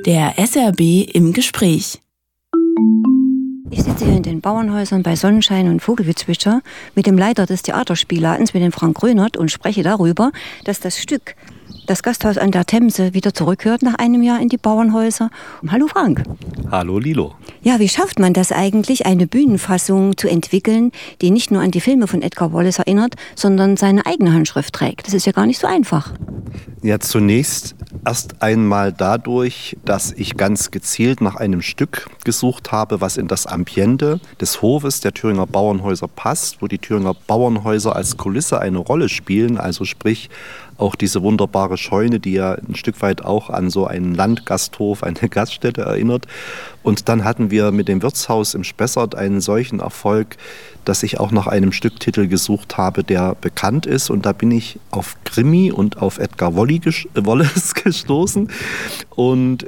Der SRB im Gespräch. Ich sitze hier in den Bauernhäusern bei Sonnenschein und Vogelgezwitscher mit dem Leiter des Theaterspielladens, mit dem Frank Grönert, und spreche darüber, dass das Stück Das Gasthaus an der Themse wieder zurückkehrt nach einem Jahr in die Bauernhäuser. Hallo Frank. Hallo Lilo. Ja, wie schafft man das eigentlich, eine Bühnenfassung zu entwickeln, die nicht nur an die Filme von Edgar Wallace erinnert, sondern seine eigene Handschrift trägt? Das ist ja gar nicht so einfach. Ja, zunächst erst einmal dadurch, dass ich ganz gezielt nach einem Stück gesucht habe, was in das Ambiente des Hofes der Thüringer Bauernhäuser passt, wo die Thüringer Bauernhäuser als Kulisse eine Rolle spielen, also sprich auch diese wunderbare Scheune, die ja ein Stück weit auch an so einen Landgasthof, eine Gaststätte erinnert. Und dann hatten wir mit dem Wirtshaus im Spessart einen solchen Erfolg, dass ich auch nach einem Stücktitel gesucht habe, der bekannt ist. Und da bin ich auf Krimi und auf Edgar Wallace gestoßen. Und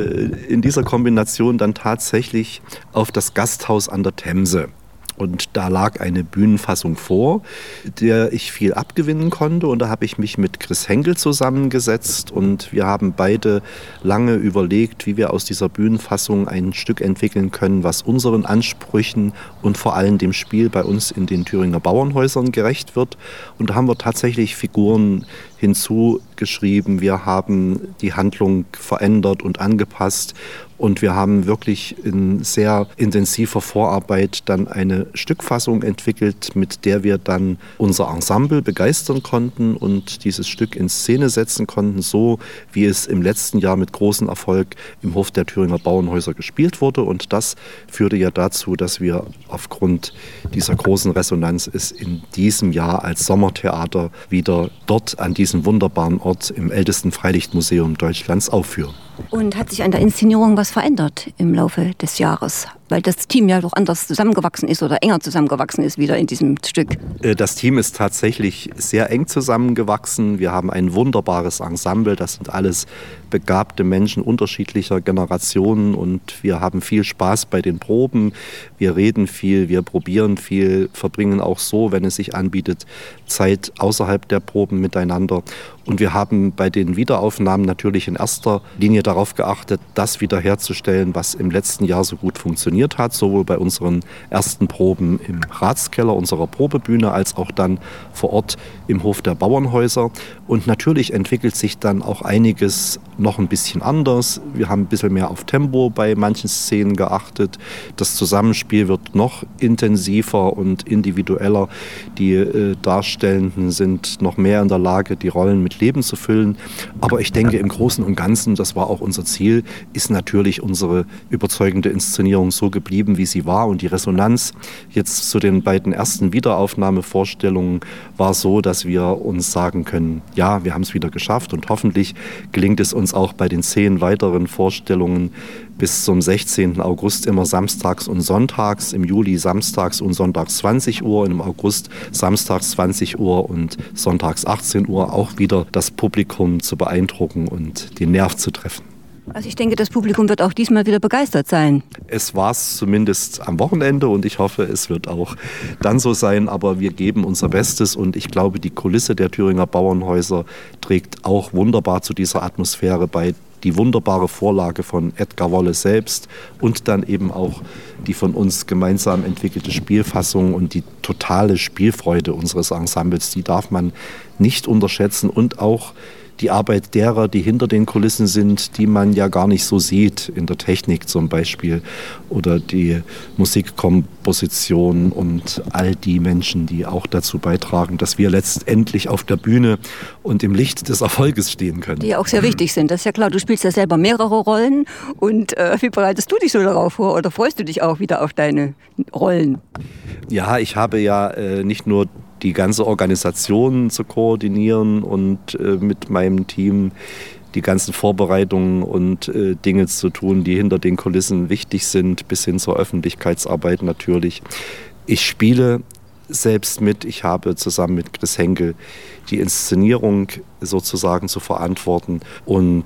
in dieser Kombination dann tatsächlich auf das Gasthaus an der Themse. Und da lag eine Bühnenfassung vor, der ich viel abgewinnen konnte. Und da habe ich mich mit Chris Henkel zusammengesetzt und wir haben beide lange überlegt, wie wir aus dieser Bühnenfassung ein Stück entwickeln können, was unseren Ansprüchen und vor allem dem Spiel bei uns in den Thüringer Bauernhäusern gerecht wird. Und da haben wir tatsächlich Figuren hinzugeschrieben. Wir haben die Handlung verändert und angepasst. Und wir haben wirklich in sehr intensiver Vorarbeit dann eine Stückfassung entwickelt, mit der wir dann unser Ensemble begeistern konnten und dieses Stück in Szene setzen konnten, so wie es im letzten Jahr mit großem Erfolg im Hof der Thüringer Bauernhäuser gespielt wurde. Und das führte ja dazu, dass wir aufgrund dieser großen Resonanz es in diesem Jahr als Sommertheater wieder dort an diesem wunderbaren Ort im ältesten Freilichtmuseum Deutschlands aufführen. Und hat sich an der Inszenierung was verändert im Laufe des Jahres? Weil das Team ja doch anders zusammengewachsen ist oder enger zusammengewachsen ist wieder in diesem Stück. Das Team ist tatsächlich sehr eng zusammengewachsen. Wir haben ein wunderbares Ensemble. Das sind alles begabte Menschen unterschiedlicher Generationen und wir haben viel Spaß bei den Proben. Wir reden viel, wir probieren viel, verbringen auch so, wenn es sich anbietet, Zeit außerhalb der Proben miteinander. Und wir haben bei den Wiederaufnahmen natürlich in erster Linie darauf geachtet, das wiederherzustellen, was im letzten Jahr so gut funktioniert hat, sowohl bei unseren ersten Proben im Ratskeller unserer Probebühne als auch dann vor Ort im Hof der Bauernhäuser. Und natürlich entwickelt sich dann auch einiges noch ein bisschen anders. Wir haben ein bisschen mehr auf Tempo bei manchen Szenen geachtet. Das Zusammenspiel wird noch intensiver und individueller. Die Darstellenden sind noch mehr in der Lage, die Rollen mit Leben zu füllen. Aber ich denke, im Großen und Ganzen, das war auch unser Ziel, ist natürlich unsere überzeugende Inszenierung so geblieben, wie sie war. Und die Resonanz jetzt zu den beiden ersten Wiederaufnahmevorstellungen war so, dass wir uns sagen können, ja, wir haben es wieder geschafft und hoffentlich gelingt es uns auch bei den 10 weiteren Vorstellungen bis zum 16. August immer samstags und sonntags, im Juli samstags und sonntags 20 Uhr, und im August samstags 20 Uhr und sonntags 18 Uhr auch wieder das Publikum zu beeindrucken und den Nerv zu treffen. Also ich denke, das Publikum wird auch diesmal wieder begeistert sein. Es war es zumindest am Wochenende und ich hoffe, es wird auch dann so sein. Aber wir geben unser Bestes und ich glaube, die Kulisse der Thüringer Bauernhäuser trägt auch wunderbar zu dieser Atmosphäre bei. Die wunderbare Vorlage von Edgar Wallace selbst und dann eben auch die von uns gemeinsam entwickelte Spielfassung und die totale Spielfreude unseres Ensembles, die darf man nicht unterschätzen. Und auch die Arbeit derer, die hinter den Kulissen sind, die man ja gar nicht so sieht, in der Technik zum Beispiel, oder die Musikkomposition und all die Menschen, die auch dazu beitragen, dass wir letztendlich auf der Bühne und im Licht des Erfolges stehen können. Die ja auch sehr wichtig sind, das ist ja klar. Du spielst ja selber mehrere Rollen und wie bereitest du dich so darauf vor oder freust du dich auch wieder auf deine Rollen? Ja, ich habe ja nicht nur die ganze Organisation zu koordinieren und mit meinem Team die ganzen Vorbereitungen und Dinge zu tun, die hinter den Kulissen wichtig sind, bis hin zur Öffentlichkeitsarbeit natürlich. Ich spiele selbst mit. Ich habe zusammen mit Chris Henkel die Inszenierung sozusagen zu verantworten und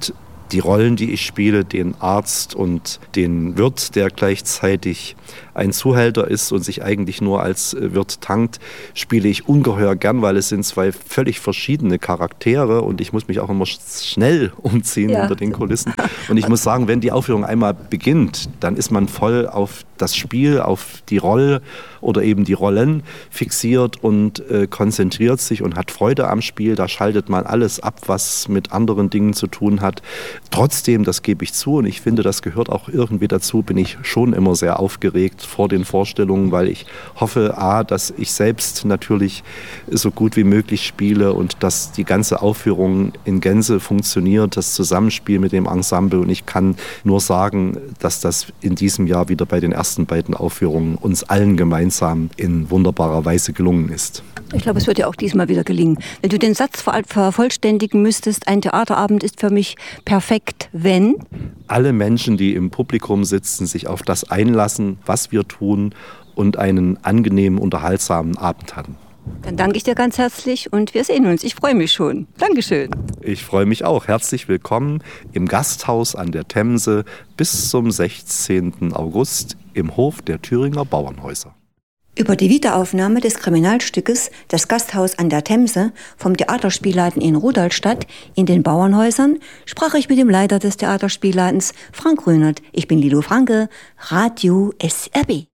die Rollen, die ich spiele, den Arzt und den Wirt, der gleichzeitig ein Zuhälter ist und sich eigentlich nur als Wirt tankt, spiele ich ungeheuer gern, weil es sind zwei völlig verschiedene Charaktere und ich muss mich auch immer schnell umziehen unter den Kulissen. Und ich muss sagen, wenn die Aufführung einmal beginnt, dann ist man voll auf das Spiel, auf die Rolle oder eben die Rollen fixiert und konzentriert sich und hat Freude am Spiel. Da schaltet man alles ab, was mit anderen Dingen zu tun hat. Trotzdem, das gebe ich zu und ich finde, das gehört auch irgendwie dazu, bin ich schon immer sehr aufgeregt vor den Vorstellungen, weil ich hoffe, dass ich selbst natürlich so gut wie möglich spiele und dass die ganze Aufführung in Gänze funktioniert, das Zusammenspiel mit dem Ensemble. Und ich kann nur sagen, dass das in diesem Jahr wieder bei den ersten beiden Aufführungen uns allen gemeinsam in wunderbarer Weise gelungen ist. Ich glaube, es wird ja auch diesmal wieder gelingen. Wenn du den Satz vervollständigen müsstest, ein Theaterabend ist für mich perfekt, wenn alle Menschen, die im Publikum sitzen, sich auf das einlassen, was wir tun und einen angenehmen, unterhaltsamen Abend hatten. Dann danke ich dir ganz herzlich und wir sehen uns. Ich freue mich schon. Dankeschön. Ich freue mich auch. Herzlich willkommen im Gasthaus an der Themse bis zum 16. August im Hof der Thüringer Bauernhäuser. Über die Wiederaufnahme des Kriminalstückes Das Gasthaus an der Themse vom Theaterspielladen in Rudolstadt in den Bauernhäusern sprach ich mit dem Leiter des Theaterspielladens, Frank Grönert. Ich bin Lilo Franke, Radio SRB.